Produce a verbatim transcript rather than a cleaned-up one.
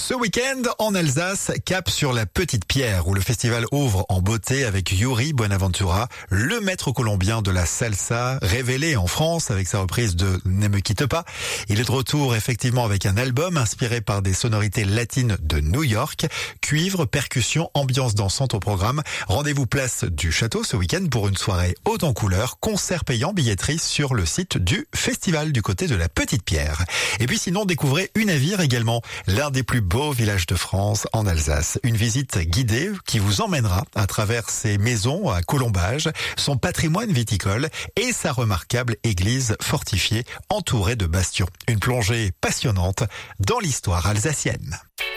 Ce week-end, en Alsace, cap sur la Petite Pierre, où le festival ouvre en beauté avec Yuri Buenaventura, le maître colombien de la salsa, révélé en France avec sa reprise de Ne me quitte pas. Il est de retour effectivement avec un album inspiré par des sonorités latines de New York. Cuivre, percussion, ambiance dansante au programme. Rendez-vous place du Château ce week-end pour une soirée haute en couleurs, concert payant, billetterie sur le site du festival du côté de la Petite Pierre. Et puis sinon, découvrez Unavir également, l'un des plus beau village de France en Alsace. Une visite guidée qui vous emmènera à travers ses maisons à colombage, son patrimoine viticole et sa remarquable église fortifiée entourée de bastions. Une plongée passionnante dans l'histoire alsacienne.